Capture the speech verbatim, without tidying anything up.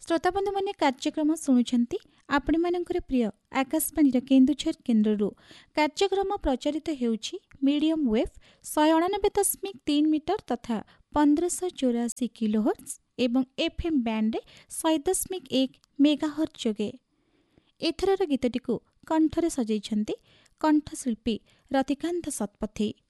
श्रोताबंधु मैंने कार्यक्रम शुणुंट आपण मानकर प्रिय आकाशवाणी केन्दुझर केन्द्र कार्यक्रम प्रचारित होउछि मीडियम वेव शहे अणानबे दशमिक तीन मीटर तथा पंद्रह चौरासी किलोहर्ट्ज एवं एफएम बैंड शहे दशमिक एक मेगाहर्ट्ज जोगे। एथरर गीतटी कंठरे सजाइछन्ति कंठशिल्पी रतिकांत शतपथी।